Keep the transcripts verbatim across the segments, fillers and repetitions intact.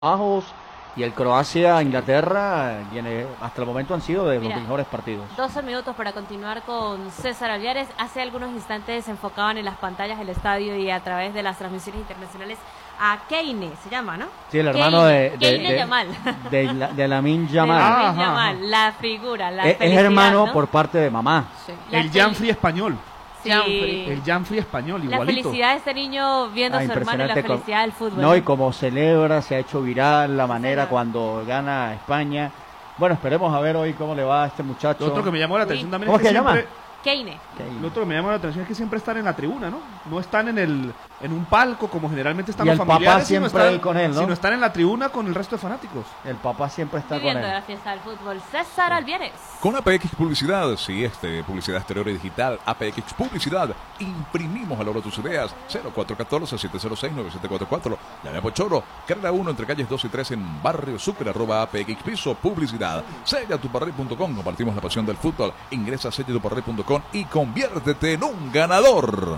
bajos y el Croacia-Inglaterra viene, hasta el momento han sido de Mira, los mejores partidos. doce minutos para continuar con César Alviares. Hace algunos instantes se enfocaban en las pantallas del estadio y a través de las transmisiones internacionales a Keine, se llama, ¿no? Sí, el hermano Keine, de, de, Keine de, Yamal. de, la- de Lamine De Yamal. Lamine Ajá, Yamal, ajá. la figura, la Es, es felicidad, hermano ¿no? por parte de mamá. Sí, la El fel- Janfrey español. sí. El Janfrey español, La igualito. felicidad de este niño viendo Ah, a su hermano y la impresionante con- felicidad del fútbol. No, y como celebra, se ha hecho viral la manera señor. cuando gana España. Bueno, esperemos a ver hoy cómo le va a este muchacho. Lo otro que me llamó la Sí. atención también ¿Cómo es que se llama? siempre... Keine. Ok. Lo otro que me llama la atención es que siempre están en la tribuna, ¿no? No están en el en un palco como generalmente están Y los el papá familiares, sino siempre están, ahí con él, ¿no? sino están en la tribuna con el resto de fanáticos. El papá siempre está con Viviendo de él. la fiesta del fútbol. César Alviares. Con A P X Publicidad, si este, publicidad exterior y digital, A P X Publicidad, imprimimos a la hora tus ideas, cero cuatro uno cuatro, siete cero seis, nueve siete cuatro cuatro, la de Pochoro, carrera uno entre calles dos y tres en Barrio Sucre, arroba A P X Piso, publicidad, sella tu parrey punto com, compartimos la pasión del fútbol, ingresa a sella tu parrey punto com y conviértete en un ganador.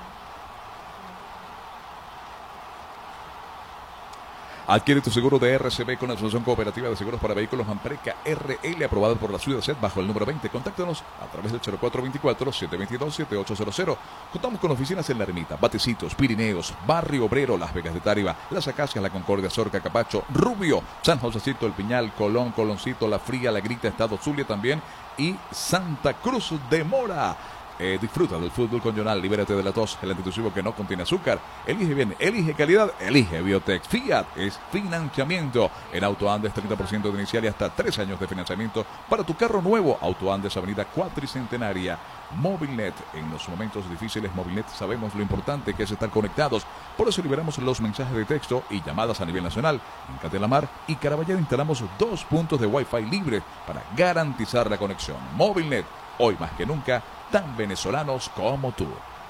Adquiere tu seguro de R C B con la Asociación Cooperativa de Seguros para Vehículos Mampreca R L, aprobado por la Ciudad de Set bajo el número veinte. Contáctanos a través del cero cuatro dos cuatro, siete dos dos, siete ocho cero cero. Contamos con oficinas en La Ermita, Batecitos, Pirineos, Barrio Obrero, Las Vegas de Táriba, Las Acacias, La Concordia, Zorca, Capacho, Rubio, San Josecito, El Piñal, Colón, Coloncito, La Fría, La Grita, Estado Zulia también y Santa Cruz de Mora. Eh, disfruta del fútbol con Yonal, libérate de la tos, el antidepresivo que no contiene azúcar. Elige bien, elige calidad, elige Biotech. Fiat es financiamiento. En Auto Andes, treinta por ciento de inicial y hasta tres años de financiamiento para tu carro nuevo. Auto Andes, Avenida Cuatricentenaria. Movilnet, en los momentos difíciles, Movilnet sabemos lo importante que es estar conectados. Por eso liberamos los mensajes de texto y llamadas a nivel nacional. En Catelamar y Caraballero instalamos dos puntos de Wi-Fi libre para garantizar la conexión. Movilnet, hoy más que nunca, tan venezolanos como tú.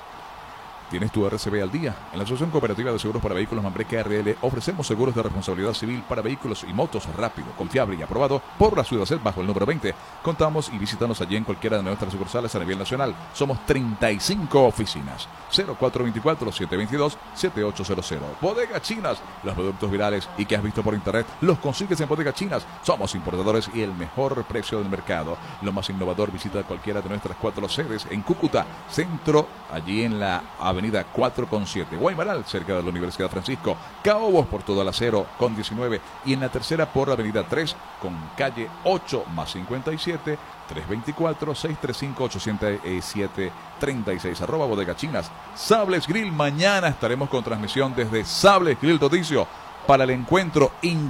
¿Tienes tu R C B al día? En la Asociación Cooperativa de Seguros para Vehículos Mambreca R L ofrecemos seguros de responsabilidad civil para vehículos y motos rápido, confiable y aprobado por la Ciudad Set bajo el número veinte. Contamos y visítanos allí en cualquiera de nuestras sucursales a nivel nacional. Somos treinta y cinco oficinas. cero cuatro dos cuatro, siete dos dos, siete ocho cero cero. Bodega Chinas. Los productos virales y que has visto por internet los consigues en Bodega Chinas. Somos importadores y el mejor precio del mercado. Lo más innovador, visita cualquiera de nuestras cuatro sedes en Cúcuta, centro, allí en la avenida cuatro con siete, Guaymaral, cerca de la Universidad Francisco, Caobos por todo el acero con diecinueve y en la tercera por la avenida tres con calle ocho más cincuenta y siete, trescientos veinticuatro, seiscientos treinta y cinco, ochocientos siete, treinta y seis, arroba Bodega Chinas. Sables Grill, mañana estaremos con transmisión desde Sables Grill Rodicio para el encuentro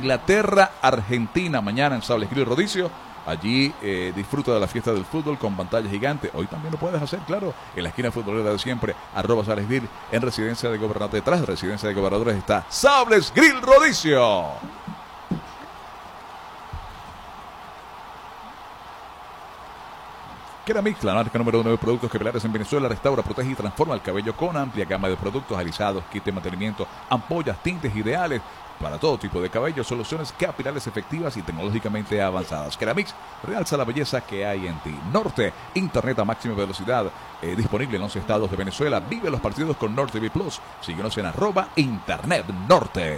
Inglaterra-Argentina, mañana en Sables Grill Rodicio. Allí eh, disfruta de la fiesta del fútbol con pantalla gigante. Hoy también lo puedes hacer, claro, en la esquina futbolera de siempre, arroba Sables Grill, en Residencia de Gobernadores. Detrás de Residencia de Gobernadores está Sables Grill Rodicio. Keramix, la marca número uno de productos capilares en Venezuela, restaura, protege y transforma el cabello con amplia gama de productos alisados, kit de mantenimiento, ampollas, tintes ideales para todo tipo de cabello, soluciones capilares efectivas y tecnológicamente avanzadas. Keramix realza la belleza que hay en ti. Norte, internet a máxima velocidad, eh, disponible en once estados de Venezuela. Vive los partidos con Norte T V Plus. Síguenos en arroba internet norte.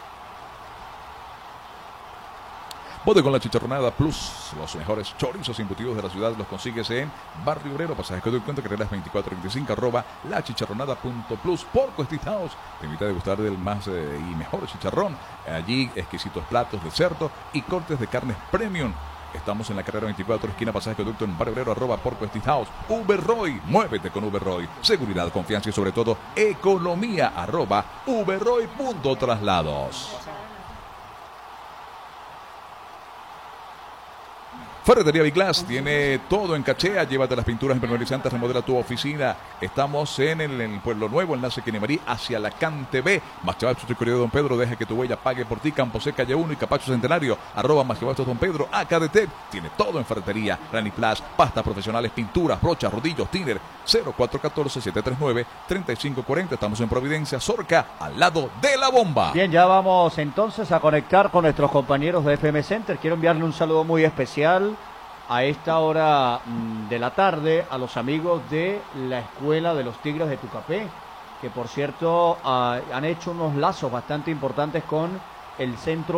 Bote con la Chicharronada Plus, los mejores chorizos embutidos de la ciudad los consigues en Barrio Obrero, pasaje que doy cuenta, carreras veinticuatro veinticinco, arroba la chicharronada punto plus. Porco Street House te invita a degustar del más eh, y mejor chicharrón. Allí exquisitos platos de cerdo y cortes de carnes premium. Estamos en la carrera veinticuatro, esquina pasaje Conducto en Barrio Obrero, arroba Porco Street House. Uberroy, muévete con Uberroy. Seguridad, confianza y sobre todo economía, arroba uberroy punto traslados. Ferretería Biglass tiene todo en cachea. Llévate las pinturas impermeabilizantes, remodela tu oficina. Estamos en el, en el Pueblo Nuevo, enlace Quinemarí hacia la Cante B. Machabacho Correo de Don Pedro, deja que tu huella pague por ti. Campo C, calle uno y Capacho Centenario, arroba Machabacho Don Pedro. A K D T tiene todo en ferretería. Rani Plus, pastas profesionales, pinturas, brochas, rodillos, tiner. cero cuatro uno cuatro, siete tres nueve, tres cinco cuatro cero. Estamos en Providencia, Zorca, al lado de la bomba. Bien, ya vamos entonces a conectar con nuestros compañeros de F M Center. Quiero enviarle un saludo muy especial a esta hora mm, de la tarde a los amigos de la Escuela de los Tigres de Tucapé, que por cierto uh, han hecho unos lazos bastante importantes con el centro